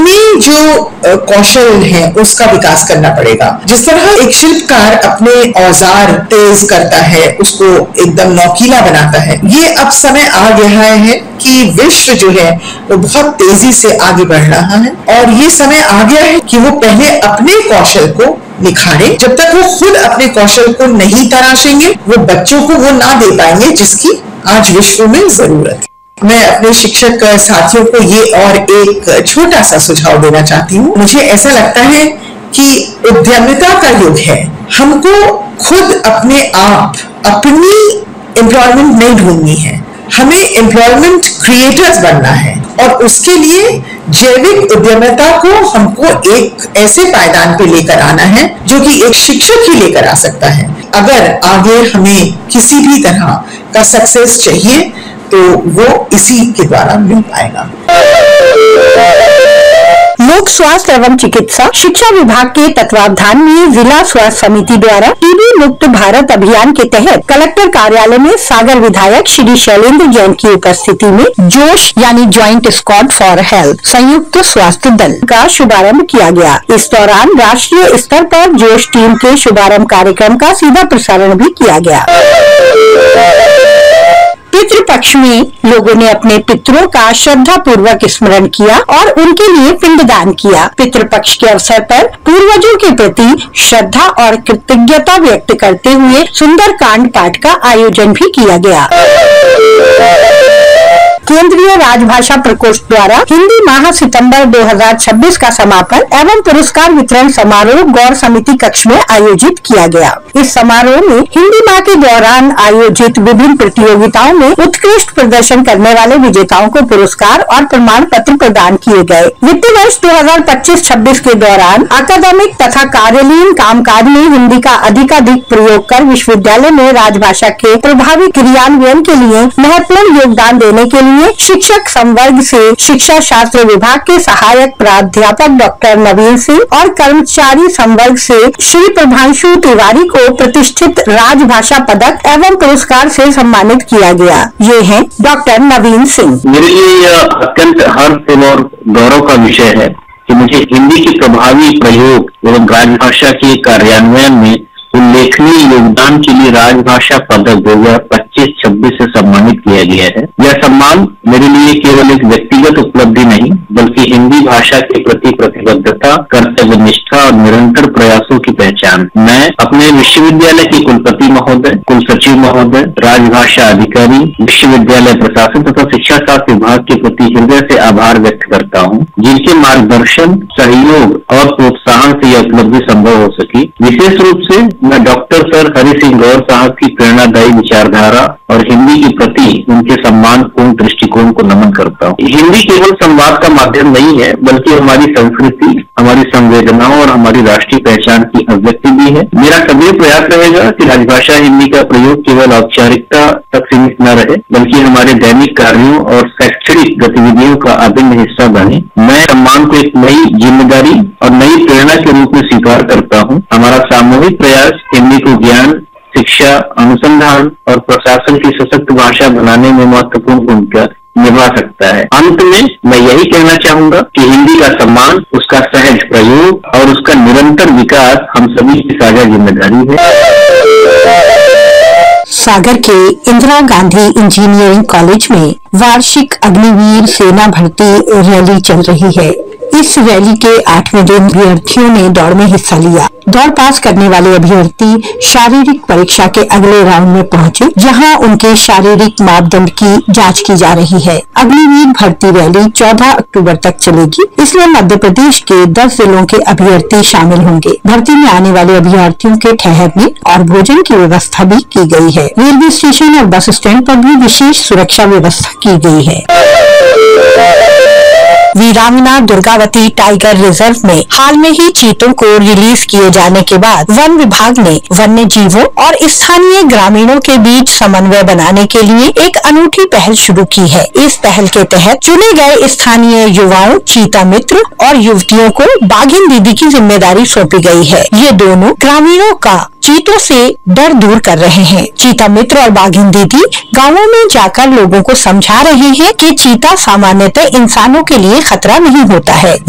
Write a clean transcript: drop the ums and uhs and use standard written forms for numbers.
अपने जो कौशल है उसका विकास करना पड़ेगा। जिस तरह एक शिल्पकार अपने औजार तेज करता है, उसको एकदम नौकीला बनाता है, ये अब समय आ गया है कि विश्व जो है वो बहुत तेजी से आगे बढ़ रहा है और ये समय आ गया है कि वो पहले अपने कौशल को निखारे। जब तक वो खुद अपने कौशल को नहीं तराशेंगे, वो बच्चों को वो ना दे पाएंगे जिसकी आज विश्व में जरूरत है। मैं अपने शिक्षक साथियों को ये और एक छोटा सा सुझाव देना चाहती हूँ। मुझे ऐसा लगता है कि उद्यमिता का युग है। हमको खुद अपने आप अपनी एम्प्लॉयमेंट नहीं ढूंढनी है, हमें एम्प्लॉयमेंट क्रिएटर्स बनना है और उसके लिए जैविक उद्यमिता को हमको एक ऐसे पायदान पे लेकर आना है जो कि एक शिक्षक ही लेकर आ सकता है। अगर आगे हमें किसी भी तरह का सक्सेस चाहिए तो वो इसी के द्वारा मिल पाएगा। लोक स्वास्थ्य एवं चिकित्सा शिक्षा विभाग के तत्वावधान में जिला स्वास्थ्य समिति द्वारा टीबी मुक्त भारत अभियान के तहत कलेक्टर कार्यालय में सागर विधायक श्री शैलेंद्र जैन की उपस्थिति में जोश यानी ज्वाइंट स्क्वाड फॉर हेल्थ संयुक्त स्वास्थ्य दल का शुभारंभ किया गया। इस दौरान राष्ट्रीय स्तर पर जोश टीम के शुभारंभ कार्यक्रम का सीधा प्रसारण भी किया गया। पितृपक्ष में लोगों ने अपने पितरों का श्रद्धा पूर्वक स्मरण किया और उनके लिए पिंडदान किया। पितृपक्ष के अवसर पर पूर्वजों के प्रति श्रद्धा और कृतज्ञता व्यक्त करते हुए सुंदर कांड पाठ का आयोजन भी किया गया। केंद्रीय राजभाषा प्रकोष्ठ द्वारा हिंदी माह सितंबर 2026 का समापन एवं पुरस्कार वितरण समारोह गौर समिति कक्ष में आयोजित किया गया। इस समारोह में हिंदी माह के दौरान आयोजित विभिन्न प्रतियोगिताओं में उत्कृष्ट प्रदर्शन करने वाले विजेताओं को पुरस्कार और प्रमाण पत्र प्रदान किए गए। वित्तीय वर्ष 2025-26 के दौरान अकादमिक तथा कार्यलीन कामकाज में हिंदी का अधिकाधिक प्रयोग कर विश्वविद्यालय में राजभाषा के प्रभावी क्रियान्वयन के लिए महत्वपूर्ण योगदान देने के लिए शिक्षक संवर्ग से शिक्षा शास्त्र विभाग के सहायक प्राध्यापक डॉक्टर नवीन सिंह और कर्मचारी संवर्ग से श्री प्रभांशु तिवारी को प्रतिष्ठित राजभाषा पदक एवं पुरस्कार से सम्मानित किया गया। ये है डॉक्टर नवीन सिंह। मेरे लिए यह अत्यंत हर्ष और गौरव का विषय है कि मुझे हिंदी के प्रभावी प्रयोग एवं राजभाषा के कार्यान्वयन में उल्लेखनीय योगदान के लिए राजभाषा पदक 2025-26 से सम्मानित किया गया है। यह सम्मान मेरे लिए केवल एक व्यक्तिगत उपलब्धि नहीं बल्कि हिंदी भाषा के प्रति प्रतिबद्धता, कर्तव्य निष्ठा और निरंतर प्रयासों की पहचान। मैं अपने विश्वविद्यालय के कुलपति महोदय, कुल सचिव महोदय, राजभाषा अधिकारी, विश्वविद्यालय प्रशासन तथा शिक्षा शास्त्र विभाग के प्रति हृदय से आभार व्यक्त करता हूँ, जिनके मार्गदर्शन, सहयोग और प्रोत्साहन से यह उपलब्धि संभव हो सकी। विशेष रूप से मैं डॉक्टर सर हरि सिंह गौर साहब की प्रेरणादायी विचारधारा और हिंदी के प्रति उनके सम्मानपूर्ण दृष्टिकोण को नमन करता हूँ। हिंदी केवल संवाद का माध्यम नहीं है बल्कि हमारी संस्कृति, हमारी संवेदनाओं और हमारी राष्ट्रीय पहचान की अभिव्यक्ति भी है। मेरा कभी प्रयास रहेगा कि राजभाषा हिंदी का प्रयोग केवल औपचारिकता तक सीमित न रहे बल्कि हमारे दैनिक कार्यों और शैक्षणिक गतिविधियों का अभिन्न हिस्सा बने। मैं सम्मान को एक नई जिम्मेदारी और नई प्रेरणा के रूप में स्वीकार करता हूँ। हमारा सामूहिक प्रयास हिंदी को ज्ञान, शिक्षा, अनुसंधान और प्रशासन की सशक्त भाषा बनाने में महत्वपूर्ण भूमिका निभा सकता है। अंत में मैं यही कहना चाहूंगा कि हिंदी का सम्मान, उसका सहज प्रयोग और उसका निरंतर विकास हम सभी की साझा जिम्मेदारी है। सागर के इंदिरा गांधी इंजीनियरिंग कॉलेज में वार्षिक अग्निवीर सेना भर्ती रैली चल रही है। इस रैली के 8वें दिन अभ्यर्थियों ने दौड़ में हिस्सा लिया। दौड़ पास करने वाले अभ्यर्थी शारीरिक परीक्षा के अगले राउंड में पहुंचे, जहां उनके शारीरिक मापदंड की जांच की जा रही है। अग्निवीर भर्ती रैली 14 अक्टूबर तक चलेगी। इसमें मध्य प्रदेश के 10 जिलों के अभ्यर्थी शामिल होंगे। भर्ती में आने वाले अभ्यर्थियों के ठहरने और भोजन की व्यवस्था भी की गई है। रेलवे स्टेशन और बस स्टैंड पर भी विशेष सुरक्षा व्यवस्था की गई है। वीरांगना दुर्गावती टाइगर रिजर्व में हाल में ही चीतों को रिलीज किए जाने के बाद वन विभाग ने वन्य जीवों और स्थानीय ग्रामीणों के बीच समन्वय बनाने के लिए एक अनूठी पहल शुरू की है। इस पहल के तहत चुने गए स्थानीय युवाओं, चीता मित्र और युवतियों को बाघिन दीदी की जिम्मेदारी सौंपी गई है। ये दोनों ग्रामीणों का चीतों से डर दूर कर रहे हैं। चीता मित्र और बाघिन दीदी गांवों में जाकर लोगों को समझा रहे हैं कि चीता सामान्यतः इंसानों के लिए खतरा नहीं होता है।